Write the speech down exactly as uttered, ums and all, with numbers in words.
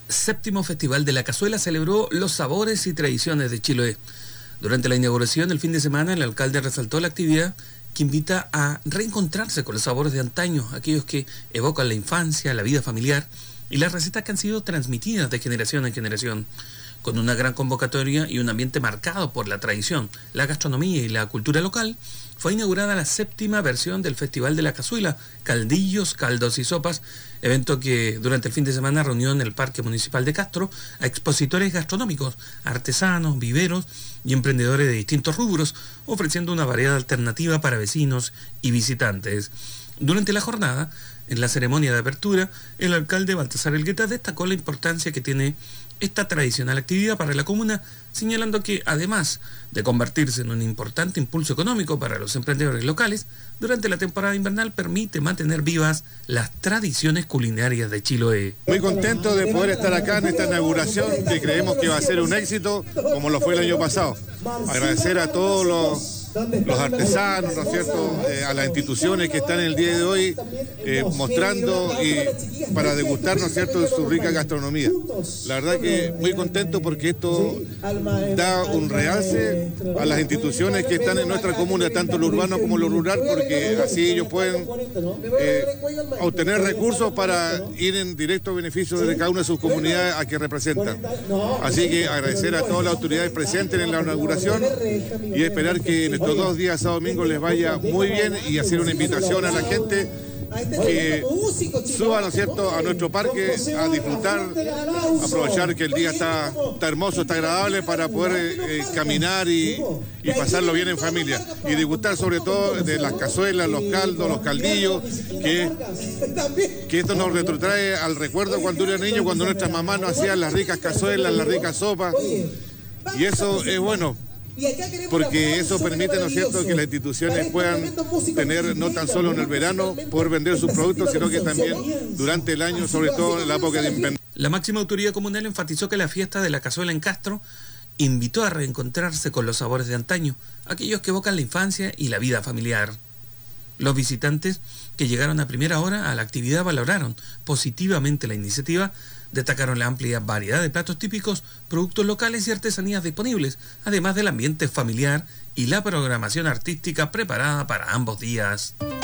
Séptimo Festival de la Cazuela celebró los sabores y tradiciones de Chiloé. Durante la inauguración del fin de semana, el alcalde resaltó la actividad que invita a reencontrarse con los sabores de antaño, aquellos que evocan la infancia, la vida familiar y las recetas que han sido transmitidas de generación en generación. Con una gran convocatoria y un ambiente marcado por la tradición, la gastronomía y la cultura local, fue inaugurada la séptima versión del Festival de la Cazuela, Caldillos, Caldos y Sopas, evento que durante el fin de semana reunió en el Parque Municipal de Castro a expositores gastronómicos, artesanos, viveros y emprendedores de distintos rubros, ofreciendo una variedad alternativa para vecinos y visitantes. Durante la jornada, en la ceremonia de apertura, el alcalde Baltasar Elgueta destacó la importancia que tiene esta tradicional actividad para la comuna, señalando que, además de convertirse en un importante impulso económico para los emprendedores locales, durante la temporada invernal permite mantener vivas las tradiciones culinarias de Chiloé. Muy contento de poder estar acá en esta inauguración, que creemos que va a ser un éxito, como lo fue el año pasado. Agradecer a todos los... los artesanos, ¿no es cierto?, eh, a las instituciones que están en el día de hoy eh, mostrando y para degustar, ¿no es cierto?, su rica gastronomía. La verdad que muy contento porque esto da un realce a las instituciones que están en nuestra comuna, tanto lo urbano como lo rural, porque así ellos pueden eh, obtener recursos para ir en directo beneficio de cada una de sus comunidades a que representan. Así que agradecer a todas las autoridades presentes en la inauguración y esperar que en estos dos días, sábado y domingo, les vaya muy bien y hacer una invitación a la gente que suba, ¿no es cierto?, a nuestro parque a disfrutar, aprovechar que el día está, está hermoso, está agradable para poder eh, caminar y, y pasarlo bien en familia y disfrutar sobre todo de las cazuelas, los caldos, los caldillos, que, que esto nos retrotrae al recuerdo cuando era niño, cuando nuestras mamás nos hacían las ricas cazuelas, las ricas sopas, y eso es bueno, porque eso permite, ¿no es cierto?, que las instituciones puedan tener, no tan solo en el verano, poder vender sus productos, sino que también durante el año, sobre todo en la época de invierno. La máxima autoridad comunal enfatizó que la fiesta de la cazuela en Castro invitó a reencontrarse con los sabores de antaño, aquellos que evocan la infancia y la vida familiar. Los visitantes que llegaron a primera hora a la actividad valoraron positivamente la iniciativa, destacaron la amplia variedad de platos típicos, productos locales y artesanías disponibles, además del ambiente familiar y la programación artística preparada para ambos días.